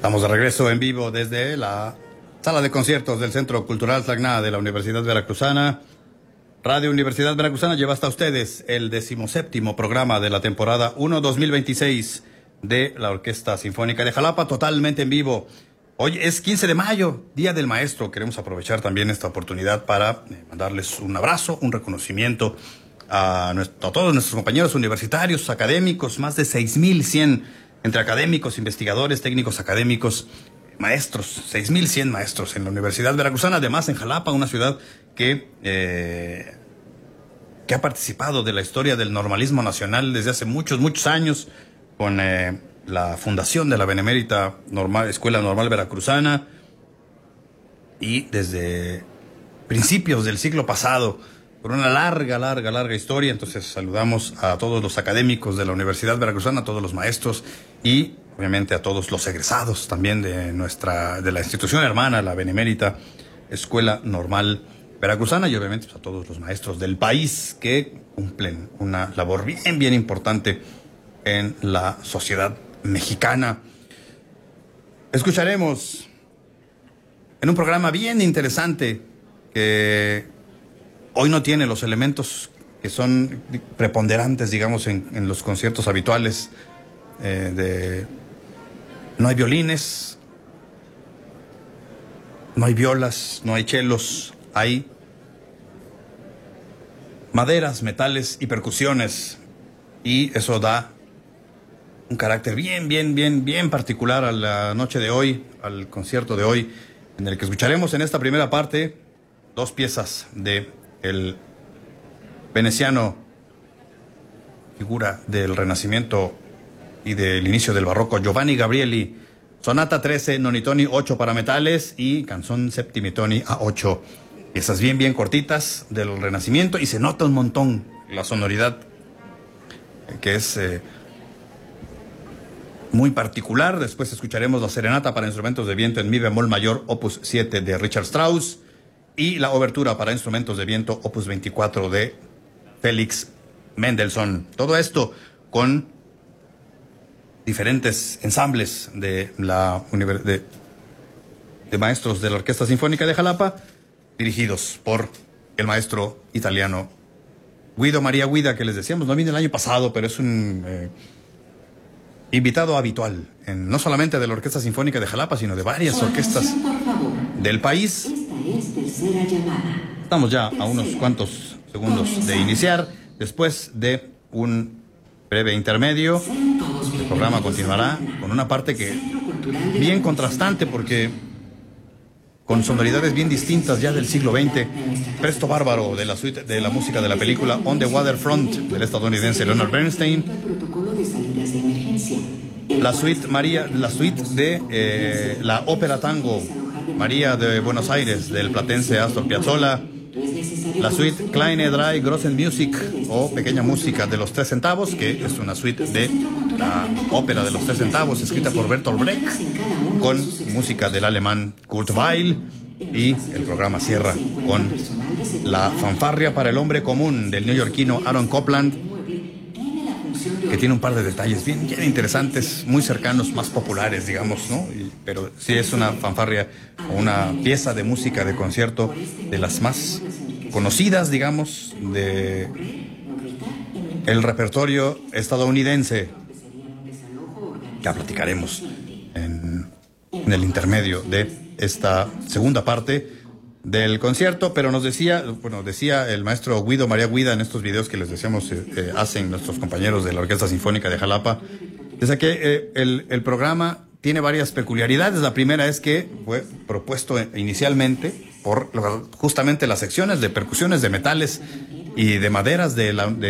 Estamos de regreso en vivo desde la sala de conciertos del Centro Cultural Tacna de la Universidad Veracruzana. Radio Universidad Veracruzana lleva hasta ustedes el 17º programa de la temporada 1 2026 de la Orquesta Sinfónica de Jalapa, totalmente en vivo. Hoy es 15 de mayo, Día del Maestro. Queremos aprovechar también esta oportunidad para mandarles un abrazo, un reconocimiento a todos nuestros compañeros universitarios, académicos, más de 6,100 entre académicos, investigadores, técnicos académicos, maestros, 6,100 maestros en la Universidad Veracruzana, además en Jalapa, una ciudad que ha participado de la historia del normalismo nacional desde hace muchos, muchos años, con la fundación de la Benemérita Escuela Normal Veracruzana, y desde principios del siglo pasado, por una larga historia. Entonces saludamos a todos los académicos de la Universidad Veracruzana, a todos los maestros y obviamente a todos los egresados también de la institución hermana, la Benemérita Escuela Normal Veracruzana, y obviamente a todos los maestros del país que cumplen una labor bien importante en la sociedad mexicana. Escucharemos en un programa bien interesante que hoy no tiene los elementos que son preponderantes, digamos, en los conciertos habituales. No hay violines, no hay violas, no hay chelos, hay maderas, metales y percusiones. Y eso da un carácter bien particular a la noche de hoy, al concierto de hoy, en el que escucharemos en esta primera parte 2 piezas de el veneciano, figura del Renacimiento y del inicio del Barroco, Giovanni Gabrieli, Sonata 13, Nonitoni 8 para metales y Canzón Septimitoni a 8. Piezas bien cortitas del Renacimiento, y se nota un montón la sonoridad que es muy particular. Después escucharemos la Serenata para instrumentos de viento en mi bemol mayor, opus 7 de Richard Strauss, y la obertura para instrumentos de viento, opus 24 de Félix Mendelssohn. Todo esto con diferentes ensambles de maestros de la Orquesta Sinfónica de Jalapa, dirigidos por el maestro italiano Guido María Guida, que les decíamos no vino el año pasado, pero es un invitado habitual, no solamente de la Orquesta Sinfónica de Jalapa, sino de varias orquestas del país. Estamos ya a unos cuantos segundos de iniciar. Después de un breve intermedio, el programa continuará con una parte que bien contrastante, porque con sonoridades bien distintas ya del siglo XX. Presto Bárbaro, de la suite de la música de la película On the Waterfront del estadounidense Leonard Bernstein. La suite de la ópera tango María de Buenos Aires del platense Astor Piazzolla. La suite Kleine Drei Grossen Musik, o Pequeña Música de los 3 centavos, que es una suite de la ópera de los 3 centavos, escrita por Bertolt Brecht, con música del alemán Kurt Weill. Y el programa cierra con la Fanfarria para el Hombre Común del neoyorquino Aaron Copland, que tiene un par de detalles bien interesantes, muy cercanos, más populares, digamos, ¿no? Pero sí es una fanfarria o una pieza de música de concierto de las más conocidas, digamos, de el repertorio estadounidense. Ya platicaremos en el intermedio de esta segunda parte del concierto, pero decía el maestro Guido María Guida en estos videos que les decíamos hacen nuestros compañeros de la Orquesta Sinfónica de Jalapa, desde que el programa tiene varias peculiaridades. La primera es que fue propuesto inicialmente por justamente las secciones de percusiones de metales y de maderas de